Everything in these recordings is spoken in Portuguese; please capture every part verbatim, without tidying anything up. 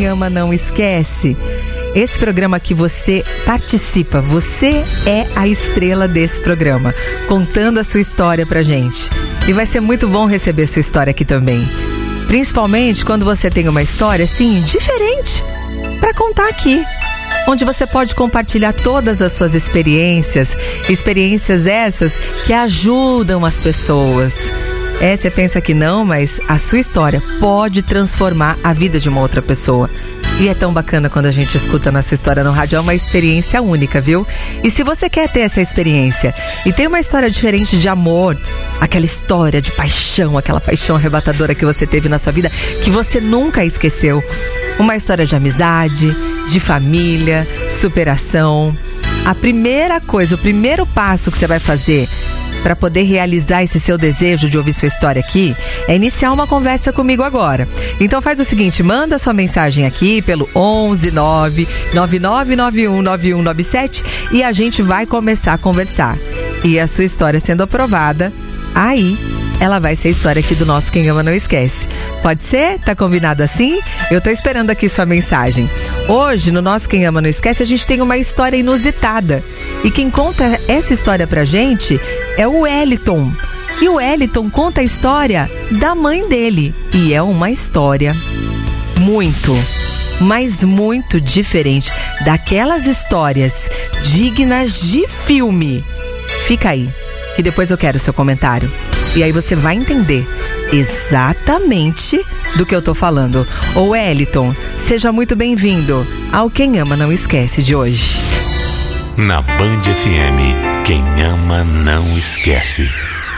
Quem Ama Não Esquece. Esse programa que você participa, você é a estrela desse programa, contando a sua história pra gente. E vai ser muito bom receber sua história aqui também. Principalmente quando você tem uma história, assim, diferente pra contar aqui. Onde você pode compartilhar todas as suas experiências, experiências essas que ajudam as pessoas. É, você pensa que não, mas a sua história pode transformar a vida de uma outra pessoa. E é tão bacana quando a gente escuta a nossa história no rádio, é uma experiência única, viu? E se você quer ter essa experiência e tem uma história diferente de amor, aquela história de paixão, aquela paixão arrebatadora que você teve na sua vida, que você nunca esqueceu, uma história de amizade, de família, superação, a primeira coisa, o primeiro passo que você vai fazer para poder realizar esse seu desejo de ouvir sua história aqui, é iniciar uma conversa comigo agora. Então faz o seguinte, manda sua mensagem aqui pelo onze nove nove nove nove um nove um nove sete e a gente vai começar a conversar. E a sua história sendo aprovada, aí ela vai ser a história aqui do nosso Quem Ama Não Esquece. Pode ser? Tá combinado assim? Eu tô esperando aqui sua mensagem. Hoje, no nosso Quem Ama Não Esquece, a gente tem uma história inusitada. E quem conta essa história pra gente é o Wellington. E o Wellington conta a história da mãe dele. E é uma história muito, mas muito diferente daquelas histórias dignas de filme. Fica aí, que depois eu quero o seu comentário. E aí você vai entender exatamente do que eu tô falando. Ô Wellington, seja muito bem-vindo ao Quem Ama Não Esquece de hoje. Na Band F M, Quem Ama Não Esquece.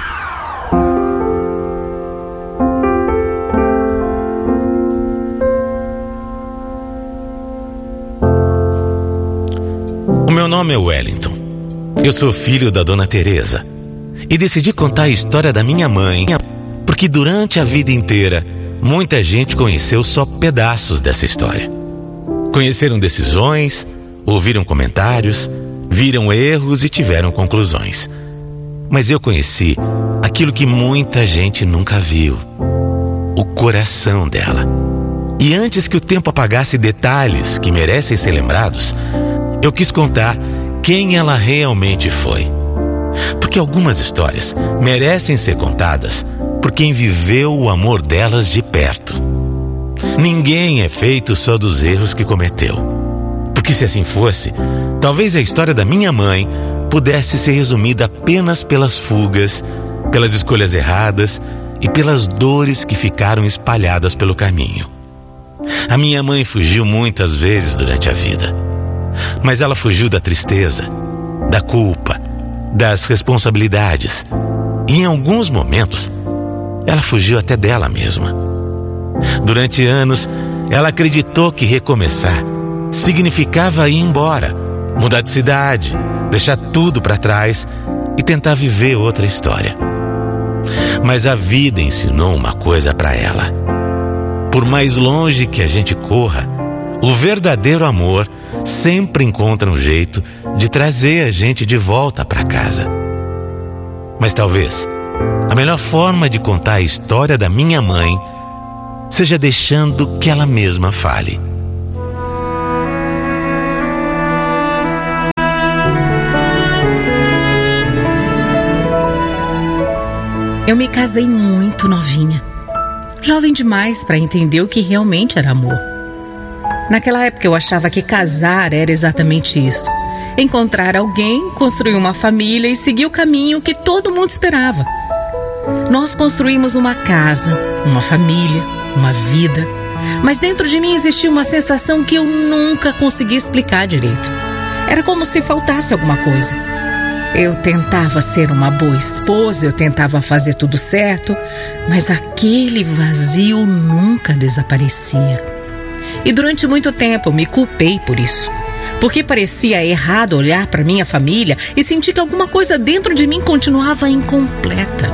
O meu nome é Wellington. Eu sou filho da Dona Teresa. E decidi contar a história da minha mãe, porque durante a vida inteira, muita gente conheceu só pedaços dessa história. Conheceram decisões, ouviram comentários, viram erros e tiveram conclusões. Mas eu conheci aquilo que muita gente nunca viu: o coração dela. E antes que o tempo apagasse detalhes que merecem ser lembrados, eu quis contar quem ela realmente foi. Porque algumas histórias merecem ser contadas por quem viveu o amor delas de perto. Ninguém é feito só dos erros que cometeu. Porque se assim fosse, talvez a história da minha mãe pudesse ser resumida apenas pelas fugas, pelas escolhas erradas e pelas dores que ficaram espalhadas pelo caminho. A minha mãe fugiu muitas vezes durante a vida. Mas ela fugiu da tristeza, da culpa, das responsabilidades. E em alguns momentos, ela fugiu até dela mesma. Durante anos, ela acreditou que recomeçar significava ir embora, mudar de cidade, deixar tudo para trás e tentar viver outra história. Mas a vida ensinou uma coisa para ela: por mais longe que a gente corra, o verdadeiro amor sempre encontra um jeito de trazer a gente de volta para casa. Mas talvez a melhor forma de contar a história da minha mãe seja deixando que ela mesma fale. Eu me casei muito novinha, jovem demais para entender o que realmente era amor. Naquela época eu achava que casar era exatamente isso: encontrar alguém, construir uma família e seguir o caminho que todo mundo esperava. Nós construímos uma casa, uma família, uma vida, mas dentro de mim existia uma sensação que eu nunca consegui explicar direito. Era como se faltasse alguma coisa. Eu tentava ser uma boa esposa, eu tentava fazer tudo certo, mas aquele vazio nunca desaparecia. E durante muito tempo eu me culpei por isso, porque parecia errado olhar para minha família e sentir que alguma coisa dentro de mim continuava incompleta.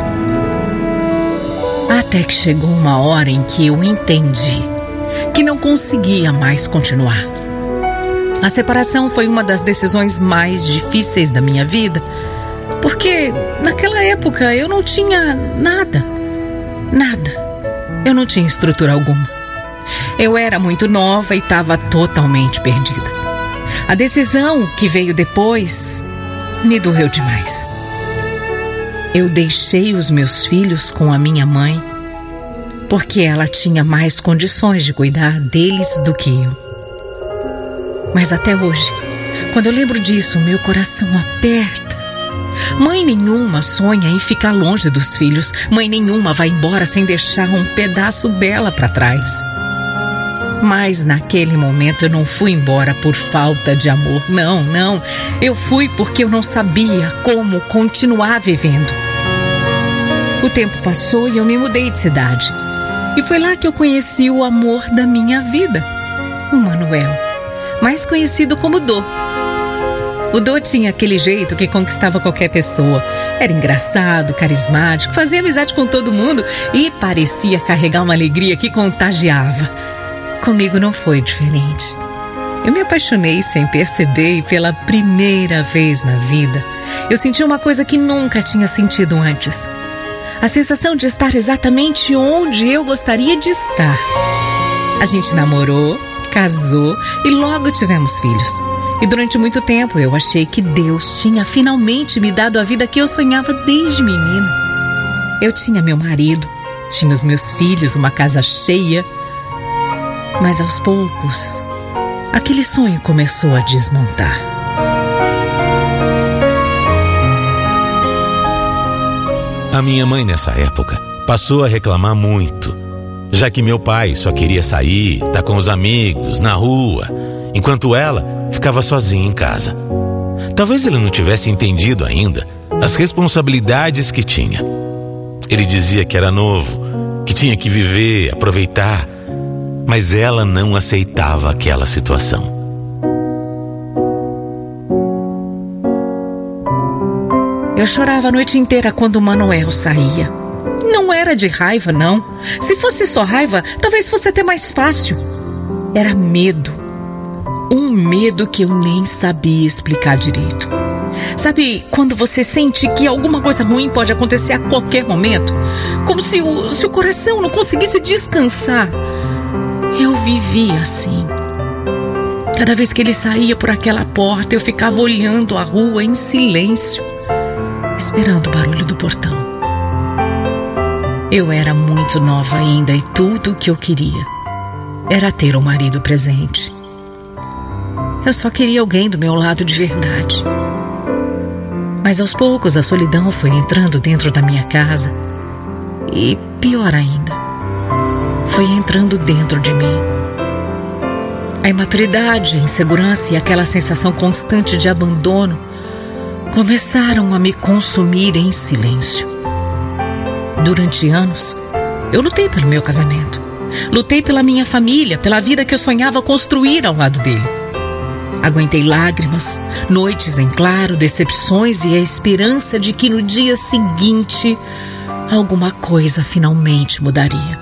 Até que chegou uma hora em que eu entendi que não conseguia mais continuar. A separação foi uma das decisões mais difíceis da minha vida, porque naquela época eu não tinha nada, nada. Eu não tinha estrutura alguma. Eu era muito nova e estava totalmente perdida. A decisão que veio depois me doeu demais. Eu deixei os meus filhos com a minha mãe porque ela tinha mais condições de cuidar deles do que eu. Mas até hoje, quando eu lembro disso, meu coração aperta. Mãe nenhuma sonha em ficar longe dos filhos. Mãe nenhuma vai embora sem deixar um pedaço dela para trás. Mas naquele momento eu não fui embora por falta de amor. Não, não. Eu fui porque eu não sabia como continuar vivendo. O tempo passou e eu me mudei de cidade. E foi lá que eu conheci o amor da minha vida, o Manuel, mais conhecido como Dô. O Dô tinha aquele jeito que conquistava qualquer pessoa. Era engraçado, carismático, fazia amizade com todo mundo e parecia carregar uma alegria que contagiava. Comigo não foi diferente. Eu me apaixonei sem perceber e pela primeira vez na vida, eu senti uma coisa que nunca tinha sentido antes. A sensação de estar exatamente onde eu gostaria de estar. A gente namorou, casou e logo tivemos filhos. E durante muito tempo eu achei que Deus tinha finalmente me dado a vida que eu sonhava desde menina. Eu tinha meu marido, tinha os meus filhos, uma casa cheia. Mas aos poucos, aquele sonho começou a desmontar. A minha mãe nessa época passou a reclamar muito, já que meu pai só queria sair, estar com os amigos, na rua, enquanto ela ficava sozinha em casa. Talvez ele não tivesse entendido ainda as responsabilidades que tinha. Ele dizia que era novo, que tinha que viver, aproveitar, mas ela não aceitava aquela situação. Eu chorava a noite inteira quando o Manuel saía. Não era de raiva, não. Se fosse só raiva, talvez fosse até mais fácil. Era medo. Um medo que eu nem sabia explicar direito. Sabe quando você sente que alguma coisa ruim pode acontecer a qualquer momento? Como se o, se o coração não conseguisse descansar. Eu vivia assim. Cada vez que ele saía por aquela porta, eu ficava olhando a rua em silêncio, esperando o barulho do portão. Eu era muito nova ainda e tudo o que eu queria era ter um marido presente. Eu só queria alguém do meu lado de verdade. Mas aos poucos a solidão foi entrando dentro da minha casa e, pior ainda, foi entrando dentro de mim. A imaturidade, a insegurança e aquela sensação constante de abandono começaram a me consumir em silêncio. Durante anos, eu lutei pelo meu casamento. Lutei pela minha família, pela vida que eu sonhava construir ao lado dele. Aguentei lágrimas, noites em claro, decepções e a esperança de que no dia seguinte alguma coisa finalmente mudaria.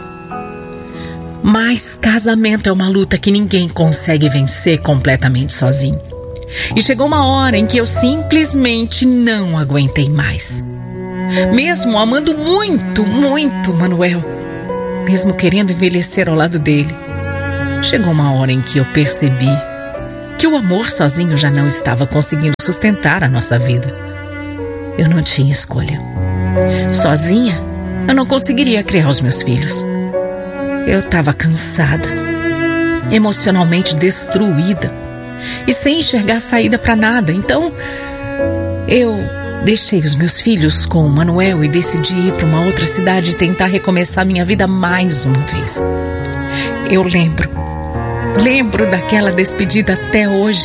Mas casamento é uma luta que ninguém consegue vencer completamente sozinho. E chegou uma hora em que eu simplesmente não aguentei mais. Mesmo amando muito, muito Manuel, mesmo querendo envelhecer ao lado dele, chegou uma hora em que eu percebi que o amor sozinho já não estava conseguindo sustentar a nossa vida. Eu não tinha escolha. Sozinha, eu não conseguiria criar os meus filhos. Eu estava cansada, emocionalmente destruída e sem enxergar saída para nada. Então, eu deixei os meus filhos com o Manuel e decidi ir para uma outra cidade e tentar recomeçar minha vida mais uma vez. Eu lembro, lembro daquela despedida até hoje.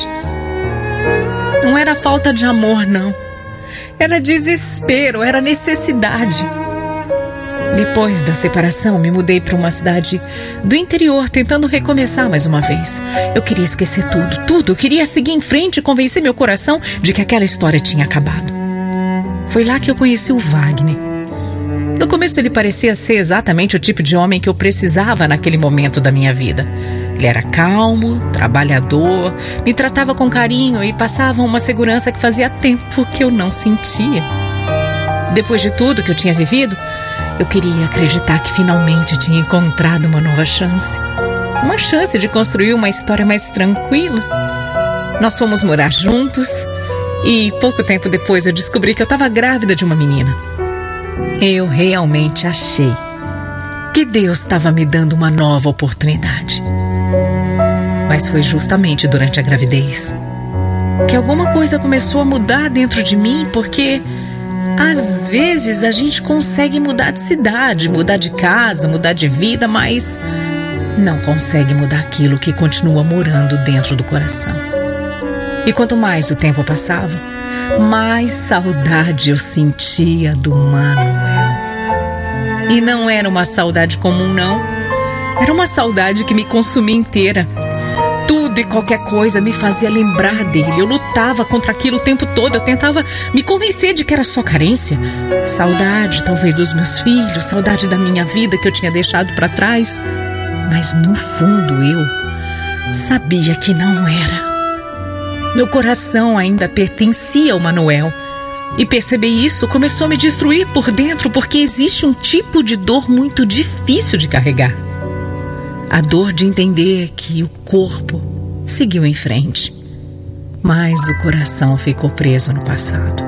Não era falta de amor, não. Era desespero, era necessidade. Depois da separação, me mudei para uma cidade do interior, tentando recomeçar mais uma vez. Eu queria esquecer tudo, tudo. Eu queria seguir em frente e convencer meu coração de que aquela história tinha acabado. Foi lá que eu conheci o Wagner. No começo ele parecia ser exatamente o tipo de homem que eu precisava naquele momento da minha vida. Ele era calmo, trabalhador, me tratava com carinho e passava uma segurança que fazia tempo que eu não sentia. Depois de tudo que eu tinha vivido, eu queria acreditar que finalmente tinha encontrado uma nova chance. uma chance de construir uma história mais tranquila. Nós fomos morar juntos e pouco tempo depois eu descobri que eu estava grávida de uma menina. Eu realmente achei que Deus estava me dando uma nova oportunidade. Mas foi justamente durante a gravidez que alguma coisa começou a mudar dentro de mim, porque às vezes a gente consegue mudar de cidade, mudar de casa, mudar de vida, mas não consegue mudar aquilo que continua morando dentro do coração. E quanto mais o tempo passava, mais saudade eu sentia do Manuel. E não era uma saudade comum, não. Era uma saudade que me consumia inteira. Tudo e qualquer coisa me fazia lembrar dele. Eu lutava contra aquilo o tempo todo. Eu tentava me convencer de que era só carência. Saudade, talvez, dos meus filhos. Saudade da minha vida que eu tinha deixado para trás. Mas no fundo eu sabia que não era. Meu coração ainda pertencia ao Manuel. E perceber isso começou a me destruir por dentro, porque existe um tipo de dor muito difícil de carregar. A dor de entender que o corpo seguiu em frente, mas o coração ficou preso no passado.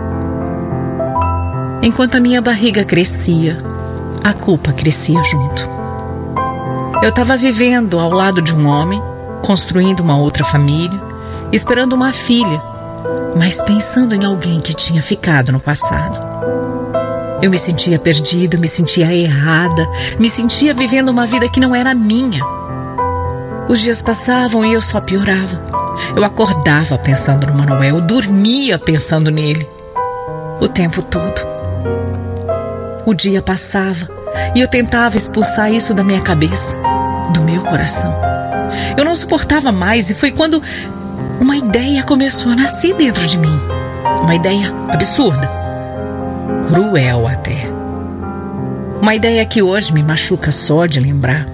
Enquanto a minha barriga crescia, a culpa crescia junto. Eu estava vivendo ao lado de um homem, construindo uma outra família, esperando uma filha, mas pensando em alguém que tinha ficado no passado. Eu me sentia perdida, me sentia errada, me sentia vivendo uma vida que não era minha. Os dias passavam e eu só piorava. Eu acordava pensando no Manuel, eu dormia pensando nele. O tempo todo. O dia passava e eu tentava expulsar isso da minha cabeça, do meu coração. Eu não suportava mais e foi quando uma ideia começou a nascer dentro de mim. Uma ideia absurda. Cruel até. Uma ideia que hoje me machuca só de lembrar.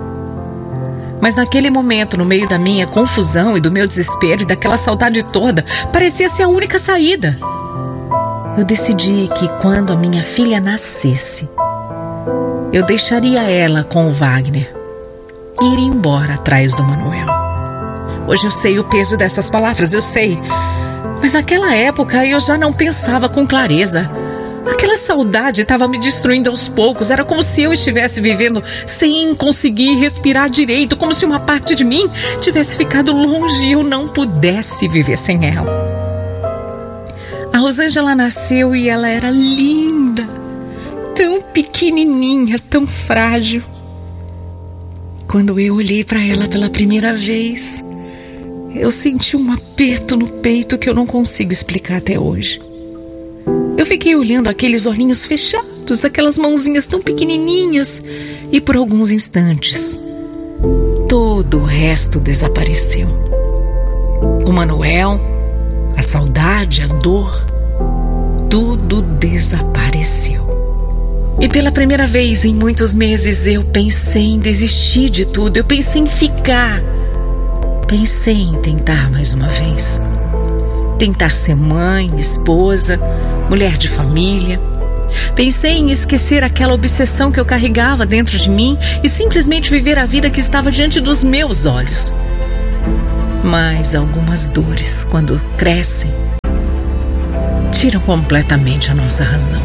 Mas naquele momento, no meio da minha confusão e do meu desespero e daquela saudade toda, parecia ser a única saída. Eu decidi que quando a minha filha nascesse, eu deixaria ela com o Wagner e iria embora atrás do Manuel. Hoje eu sei o peso dessas palavras, eu sei. Mas naquela época eu já não pensava com clareza. Aquela saudade estava me destruindo aos poucos. Era como se eu estivesse vivendo sem conseguir respirar direito, como se uma parte de mim tivesse ficado longe e eu não pudesse viver sem ela. A Rosângela nasceu e ela era linda, tão pequenininha, tão frágil. Quando eu olhei para ela pela primeira vez, eu senti um aperto no peito que eu não consigo explicar até hoje. Eu fiquei olhando aqueles olhinhos fechados, aquelas mãozinhas tão pequenininhas, e por alguns instantes, todo o resto desapareceu. O Manuel, a saudade, a dor, tudo desapareceu. E pela primeira vez em muitos meses eu pensei em desistir de tudo, eu pensei em ficar. Pensei em tentar mais uma vez. Tentar ser mãe, esposa, mulher de família. Pensei em esquecer aquela obsessão que eu carregava dentro de mim e simplesmente viver a vida que estava diante dos meus olhos. Mas algumas dores, quando crescem, tiram completamente a nossa razão.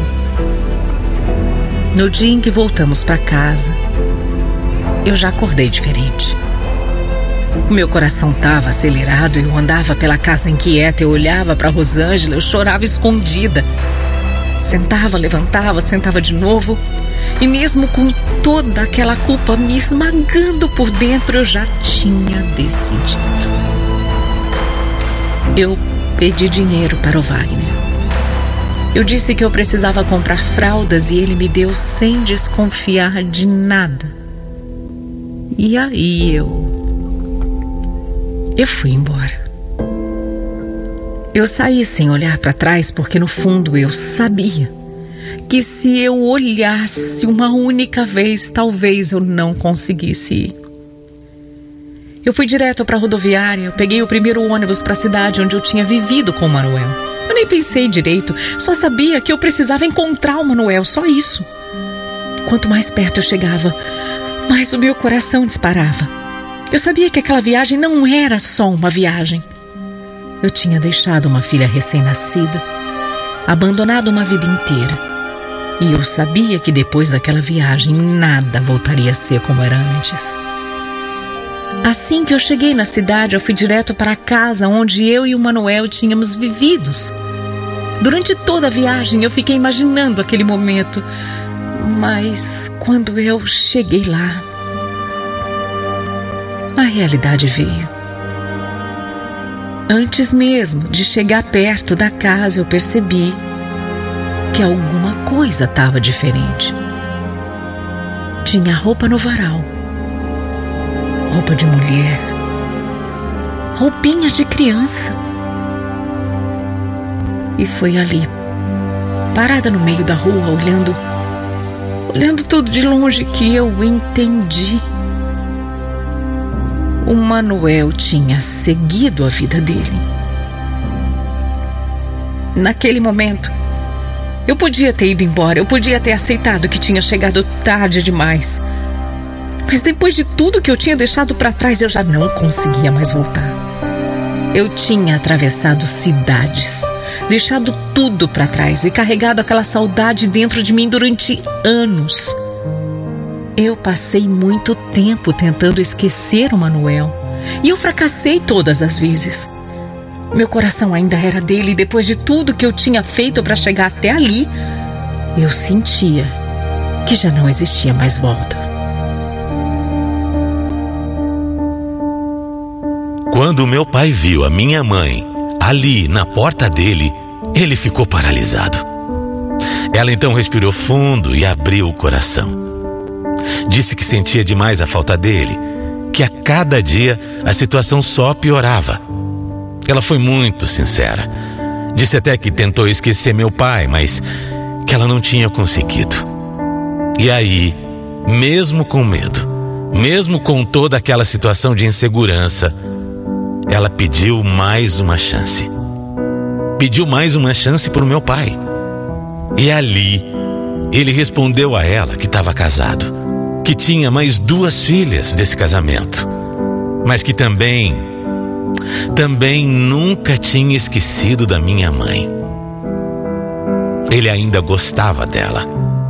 No dia em que voltamos para casa, eu já acordei diferente. O meu coração estava acelerado, eu andava pela casa inquieta, eu olhava para Rosângela, eu chorava escondida. Sentava, levantava, sentava de novo. E mesmo com toda aquela culpa me esmagando por dentro, eu já tinha decidido. Eu pedi dinheiro para o Wagner. Eu disse que eu precisava comprar fraldas e ele me deu sem desconfiar de nada. E aí eu... Eu fui embora. Eu saí sem olhar para trás porque no fundo eu sabia que se eu olhasse uma única vez, talvez eu não conseguisse ir. Eu fui direto para a rodoviária, eu peguei o primeiro ônibus para a cidade onde eu tinha vivido com o Manuel. Eu nem pensei direito, só sabia que eu precisava encontrar o Manuel, só isso. Quanto mais perto eu chegava, mais o meu coração disparava. Eu sabia que aquela viagem não era só uma viagem. Eu tinha deixado uma filha recém-nascida, abandonado uma vida inteira. E eu sabia que depois daquela viagem nada voltaria a ser como era antes. Assim que eu cheguei na cidade, eu fui direto para a casa onde eu e o Manuel tínhamos vividos. Durante toda a viagem eu fiquei imaginando aquele momento, mas quando eu cheguei lá, a realidade veio. Antes mesmo de chegar perto da casa, eu percebi que alguma coisa estava diferente. Tinha roupa no varal, roupa de mulher, roupinhas de criança. E foi ali, parada no meio da rua, olhando, olhando tudo de longe, que eu entendi. O Manuel tinha seguido a vida dele. Naquele momento, eu podia ter ido embora, eu podia ter aceitado que tinha chegado tarde demais. Mas depois de tudo que eu tinha deixado para trás, eu já não conseguia mais voltar. Eu tinha atravessado cidades, deixado tudo para trás e carregado aquela saudade dentro de mim durante anos. Eu passei muito tempo tentando esquecer o Manuel e eu fracassei todas as vezes. Meu coração ainda era dele e depois de tudo que eu tinha feito para chegar até ali, eu sentia que já não existia mais volta. Quando meu pai viu a minha mãe ali na porta dele, ele ficou paralisado. Ela então respirou fundo e abriu o coração. Disse que sentia demais a falta dele, que a cada dia a situação só piorava. Ela foi muito sincera. Disse até que tentou esquecer meu pai, mas que ela não tinha conseguido. E aí, mesmo com medo, mesmo com toda aquela situação de insegurança, ela pediu mais uma chance. Pediu mais uma chance para o meu pai. E ali, ele respondeu a ela que estava casado, que tinha mais duas filhas desse casamento, mas que também, também nunca tinha esquecido da minha mãe. Ele ainda gostava dela.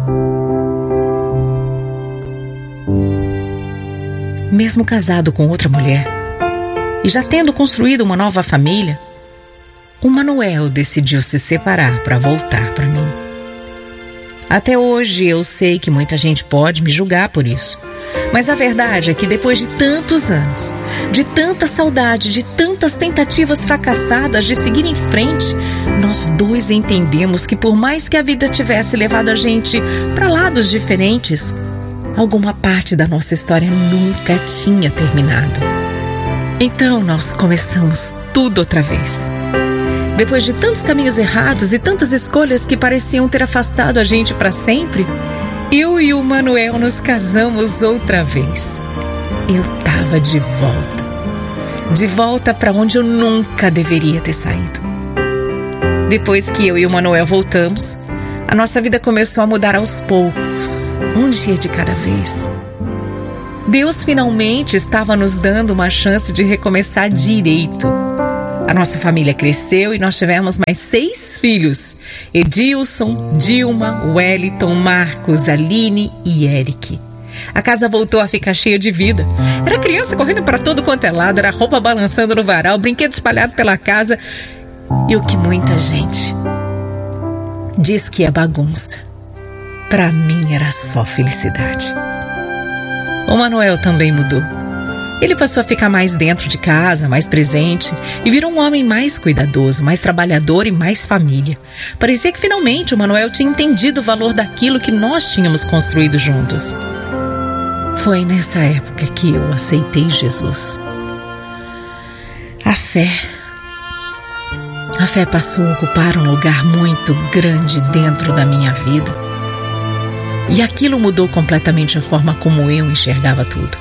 Mesmo casado com outra mulher e já tendo construído uma nova família, o Manuel decidiu se separar para voltar para mim. Até hoje eu sei que muita gente pode me julgar por isso, mas a verdade é que depois de tantos anos, de tanta saudade, de tantas tentativas fracassadas de seguir em frente, nós dois entendemos que por mais que a vida tivesse levado a gente para lados diferentes, alguma parte da nossa história nunca tinha terminado. Então nós começamos tudo outra vez. Depois de tantos caminhos errados e tantas escolhas que pareciam ter afastado a gente para sempre, eu e o Manuel nos casamos outra vez. Eu tava de volta. De volta para onde eu nunca deveria ter saído. Depois que eu e o Manuel voltamos, a nossa vida começou a mudar aos poucos, um dia de cada vez. Deus finalmente estava nos dando uma chance de recomeçar direito. A nossa família cresceu e nós tivemos mais seis filhos: Edilson, Dilma, Wellington, Marcos, Aline e Eric. A casa voltou a ficar cheia de vida. Era criança correndo para todo quanto é lado, era roupa balançando no varal, brinquedo espalhado pela casa. E o que muita gente diz que é bagunça, para mim era só felicidade. O Manuel também mudou. Ele passou a ficar mais dentro de casa, mais presente, e virou um homem mais cuidadoso, mais trabalhador e mais família. Parecia que finalmente o Manuel tinha entendido o valor daquilo que nós tínhamos construído juntos. Foi nessa época que eu aceitei Jesus. A fé. A fé passou a ocupar um lugar muito grande dentro da minha vida. E aquilo mudou completamente a forma como eu enxergava tudo.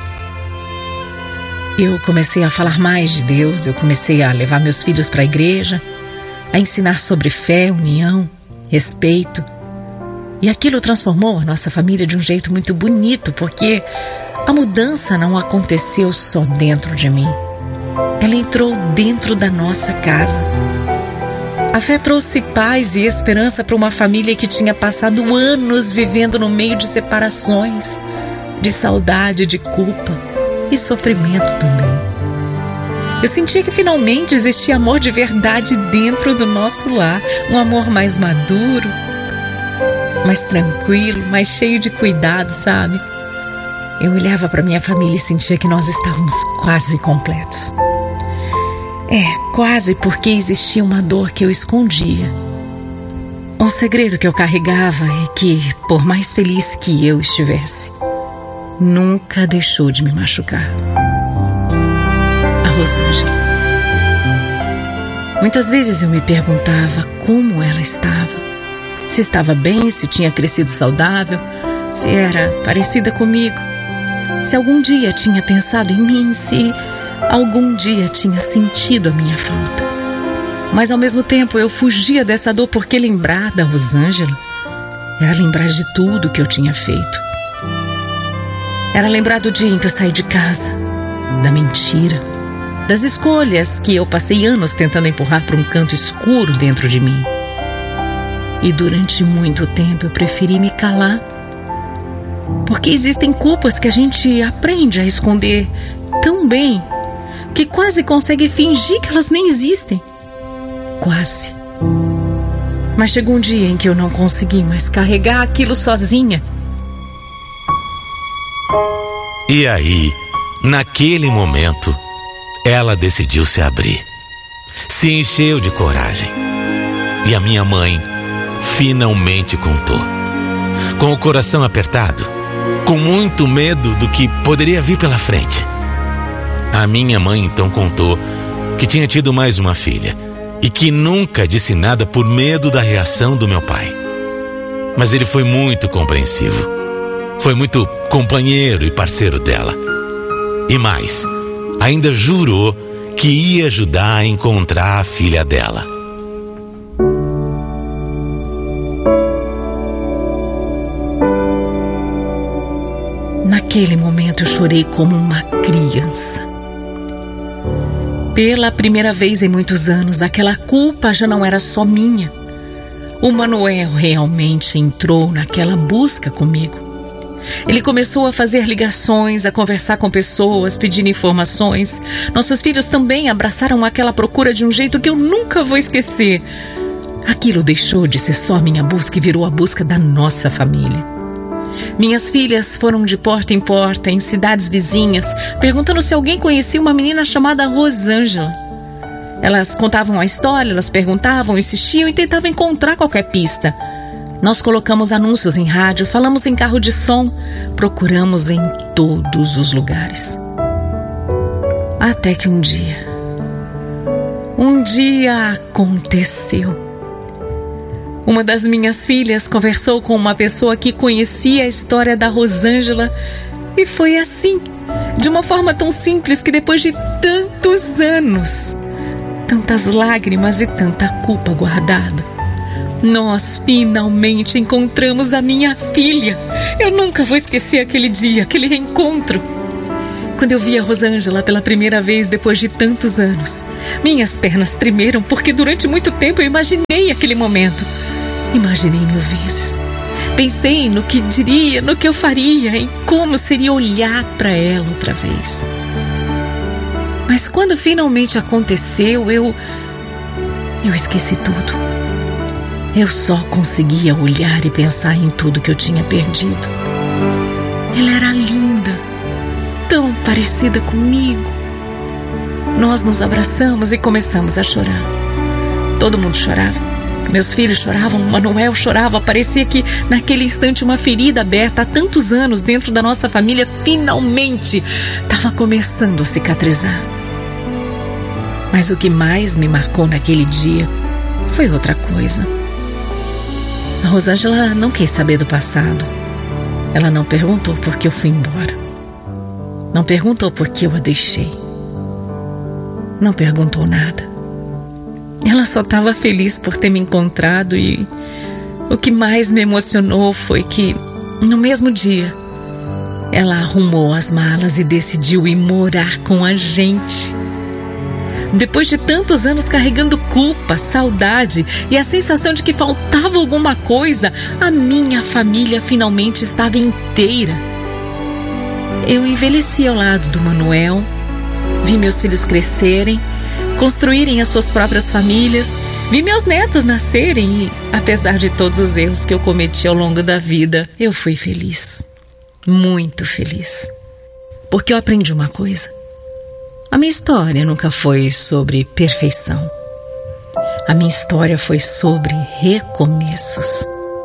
Eu comecei a falar mais de Deus, eu comecei a levar meus filhos para a igreja, a ensinar sobre fé, união, respeito. E aquilo transformou a nossa família de um jeito muito bonito, porque A mudança não aconteceu só dentro de mim. Ela entrou dentro da nossa casa. A fé trouxe paz e esperança para uma família que tinha passado anos vivendo no meio de separações, de saudade, de culpa e sofrimento também. Eu sentia que finalmente existia amor de verdade dentro do nosso lar, um amor mais maduro, mais tranquilo, mais cheio de cuidado, sabe? Eu olhava para minha família e sentia que nós estávamos quase completos. É, quase, porque existia uma dor que eu escondia. Um segredo que eu carregava e que, por mais feliz que eu estivesse, nunca deixou de me machucar. A Rosângela. Muitas vezes eu me perguntava como ela estava. Se estava bem, se tinha crescido saudável, se era parecida comigo. Se algum dia tinha pensado em mim, se algum dia tinha sentido a minha falta. Mas ao mesmo tempo eu fugia dessa dor porque lembrar da Rosângela era lembrar de tudo que eu tinha feito. Era lembrar do dia em que eu saí de casa, da mentira, das escolhas que eu passei anos tentando empurrar para um canto escuro dentro de mim. E durante muito tempo eu preferi me calar. Porque existem culpas que a gente aprende a esconder tão bem que quase consegue fingir que elas nem existem. Quase. Mas chegou um dia em que eu não consegui mais carregar aquilo sozinha. E aí, naquele momento, ela decidiu se abrir. Se encheu de coragem. E a minha mãe finalmente contou. Com o coração apertado, com muito medo do que poderia vir pela frente. A minha mãe então contou que tinha tido mais uma filha e que nunca disse nada por medo da reação do meu pai. Mas ele foi muito compreensivo. Foi muito companheiro e parceiro dela. E mais, ainda jurou que ia ajudar a encontrar a filha dela. Naquele momento eu chorei como uma criança. Pela primeira vez em muitos anos, aquela culpa já não era só minha. O Manuel realmente entrou naquela busca comigo. Ele começou a fazer ligações, a conversar com pessoas, pedindo informações. Nossos filhos também abraçaram aquela procura de um jeito que eu nunca vou esquecer. Aquilo deixou de ser só minha busca e virou a busca da nossa família. Minhas filhas foram de porta em porta, em cidades vizinhas, perguntando se alguém conhecia uma menina chamada Rosângela. Elas contavam a história, elas perguntavam, insistiam e tentavam encontrar qualquer pista. Nós colocamos anúncios em rádio, falamos em carro de som, procuramos em todos os lugares. Até que um dia, um dia aconteceu. Uma das minhas filhas conversou com uma pessoa que conhecia a história da Rosângela e foi assim, de uma forma tão simples que depois de tantos anos, tantas lágrimas e tanta culpa guardada, nós finalmente encontramos a minha filha. Eu nunca vou esquecer aquele dia, aquele reencontro. Quando eu vi a Rosângela pela primeira vez depois de tantos anos, minhas pernas tremeram porque durante muito tempo eu imaginei aquele momento. Imaginei mil vezes. Pensei no que diria, no que eu faria, em como seria olhar para ela outra vez. Mas quando finalmente aconteceu, eu... Eu esqueci tudo. Eu só conseguia olhar e pensar em tudo que eu tinha perdido. Ela era linda, tão parecida comigo. Nós nos abraçamos e começamos a chorar. Todo mundo chorava. Meus filhos choravam, Manuel chorava. Parecia que naquele instante uma ferida aberta há tantos anos dentro da nossa família finalmente estava começando a cicatrizar. Mas o que mais me marcou naquele dia foi outra coisa. A Rosângela não quis saber do passado. Ela não perguntou por que eu fui embora. Não perguntou por que eu a deixei. Não perguntou nada. Ela só estava feliz por ter me encontrado e o que mais me emocionou foi que, no mesmo dia, ela arrumou as malas e decidiu ir morar com a gente. Depois de tantos anos carregando culpa, saudade e a sensação de que faltava alguma coisa, a minha família finalmente estava inteira. Eu envelheci ao lado do Manuel, vi meus filhos crescerem, construírem as suas próprias famílias, vi meus netos nascerem e, apesar de todos os erros que eu cometi ao longo da vida, eu fui feliz, muito feliz, porque eu aprendi uma coisa. A minha história nunca foi sobre perfeição. A minha história foi sobre recomeços.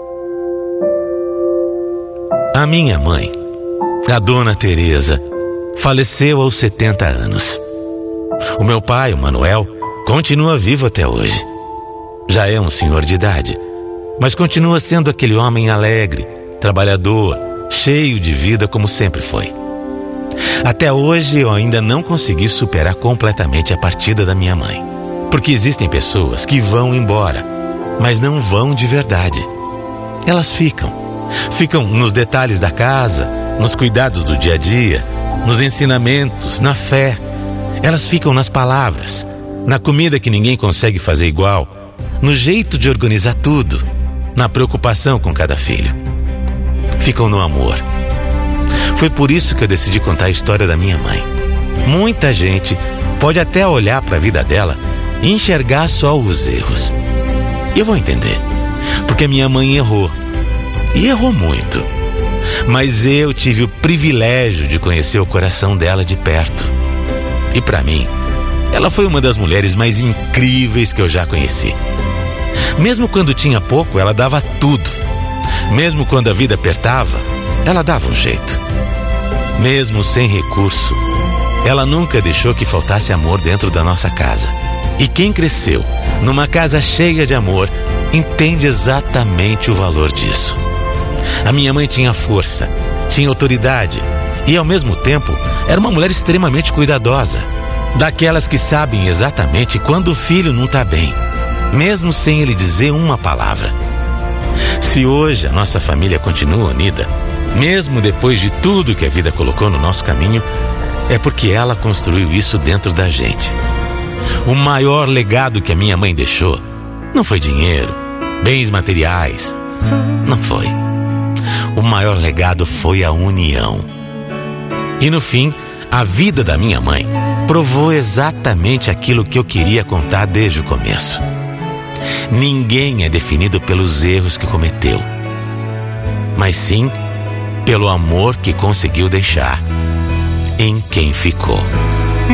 A minha mãe, a Dona Teresa, faleceu aos setenta anos. O meu pai, o Manuel, continua vivo até hoje. Já é um senhor de idade, mas continua sendo aquele homem alegre, trabalhador, cheio de vida como sempre foi. Até hoje eu ainda não consegui superar completamente a partida da minha mãe. Porque existem pessoas que vão embora, mas não vão de verdade. Elas ficam. Ficam nos detalhes da casa, nos cuidados do dia a dia, nos ensinamentos, na fé. Elas ficam nas palavras, na comida que ninguém consegue fazer igual, no jeito de organizar tudo, na preocupação com cada filho. Ficam no amor. Foi por isso que eu decidi contar a história da minha mãe. Muita gente pode até olhar para a vida dela e enxergar só os erros. E eu vou entender, porque minha mãe errou. E errou muito. Mas eu tive o privilégio de conhecer o coração dela de perto. E para mim, ela foi uma das mulheres mais incríveis que eu já conheci. Mesmo quando tinha pouco, ela dava tudo. Mesmo quando a vida apertava, ela dava um jeito. Mesmo sem recurso, ela nunca deixou que faltasse amor dentro da nossa casa. E quem cresceu numa casa cheia de amor, entende exatamente o valor disso. A minha mãe tinha força, tinha autoridade e, ao mesmo tempo, era uma mulher extremamente cuidadosa. Daquelas que sabem exatamente quando o filho não está bem, mesmo sem ele dizer uma palavra. Se hoje a nossa família continua unida, mesmo depois de tudo que a vida colocou no nosso caminho, é porque ela construiu isso dentro da gente. O maior legado que a minha mãe deixou não foi dinheiro, bens materiais. Não foi. O maior legado foi a união. E no fim, a vida da minha mãe provou exatamente aquilo que eu queria contar desde o começo. Ninguém é definido pelos erros que cometeu, mas sim pelo amor que conseguiu deixar em quem ficou.